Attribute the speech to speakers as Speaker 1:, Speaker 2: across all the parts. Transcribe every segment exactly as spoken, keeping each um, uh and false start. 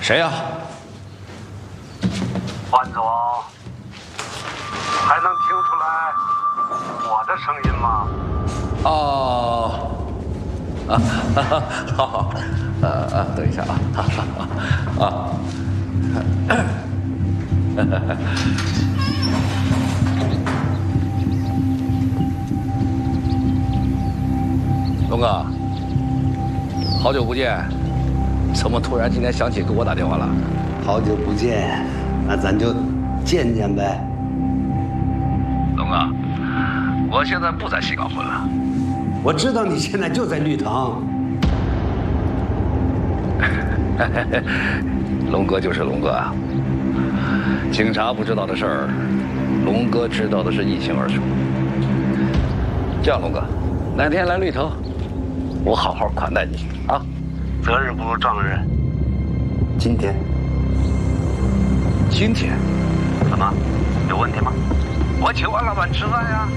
Speaker 1: 谁呀？
Speaker 2: 万总，还能听出来我的声音吗？
Speaker 1: 哦，啊，哈哈，好好，呃呃，等一下啊，哈哈啊，龙哥，好久不见，怎么突然今天想起给我打电话了？
Speaker 3: 好久不见，那咱就见见呗。
Speaker 1: 龙哥，我现在不在西岗混了。
Speaker 3: 我知道你现在就在绿藤。
Speaker 1: 龙哥就是龙哥啊，警察不知道的事儿，龙哥知道的是一清二楚。这样，龙哥，哪天来绿藤，我好好款待你啊。
Speaker 2: 择日不如撞日。
Speaker 3: 今天？
Speaker 1: 今天？
Speaker 2: 怎么？有问题吗？我请王老板吃饭呀。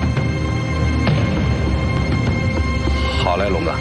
Speaker 1: 好嘞，龙哥。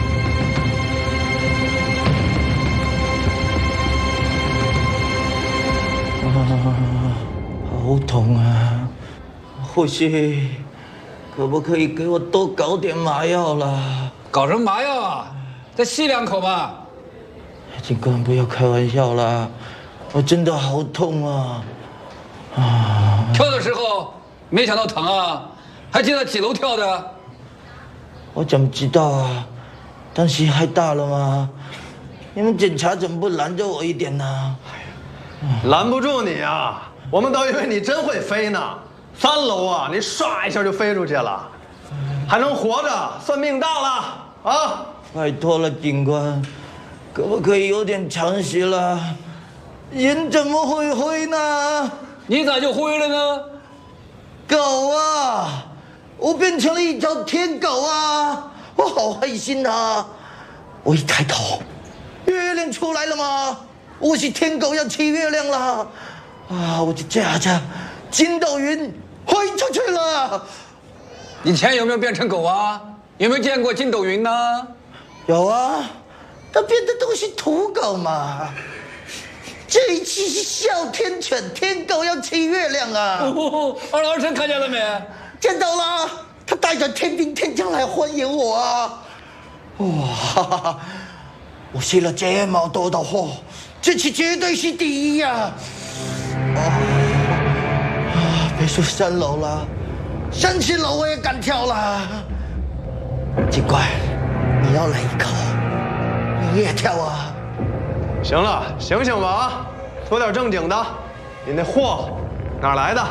Speaker 4: 啊，好痛啊！或许可不可以给我多搞点麻药啦？
Speaker 5: 搞什么麻药啊？再吸两口吧。
Speaker 4: 警官，不要开玩笑啦，我真的好痛啊！啊！
Speaker 5: 跳的时候没想到疼啊？还记得几楼跳的？
Speaker 4: 我怎么知道啊？当时害大了吗？你们警察怎么不拦着我一点呢？
Speaker 6: 拦不住你啊！我们都以为你真会飞呢。三楼啊，你唰一下就飞出去了，还能活着，算命大了啊！
Speaker 4: 拜托了，警官，可不可以有点常识了？人怎么会飞呢？
Speaker 5: 你咋就灰了呢？
Speaker 4: 狗啊！我变成了一条天狗啊！我好开心啊！我一抬头，月亮出来了吗？我是天狗要骑月亮了啊！我就驾着筋斗云飞出去了。
Speaker 5: 以前有没有变成狗啊？有没有见过筋斗云呢？
Speaker 4: 有啊，它变的都是土狗嘛。这一期是哮天犬，天狗要骑月亮啊！
Speaker 5: 哦，二老师看见了没？
Speaker 4: 见到了，他带着天兵天将来欢迎我啊！哇，我卸了这么多的货，这次绝对是第一呀！啊，啊，别说三楼了，三十楼我也敢跳了。警官，你要来一口，你也跳啊！
Speaker 6: 行了，醒醒吧啊！说点正经的，你那货哪儿来的？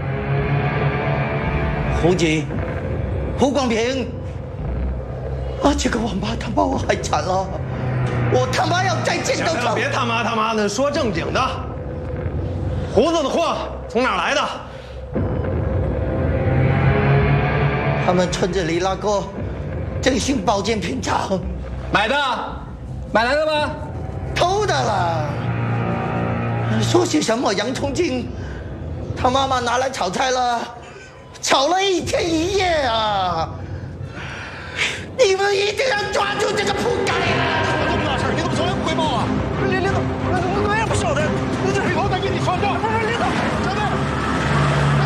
Speaker 4: 胡吉，胡广平，啊，这个王八蛋把我害惨了，我他妈要再见到他！
Speaker 6: 别他妈他妈的，说正经的，胡子的货从哪儿来的？
Speaker 4: 他们趁着李大哥振兴保健品厂
Speaker 5: 买的，买来的吗？
Speaker 4: 偷的啦！说些什么洋葱精，他妈妈拿来炒菜了，炒了一天一夜啊！你们一定要抓住这个仆街！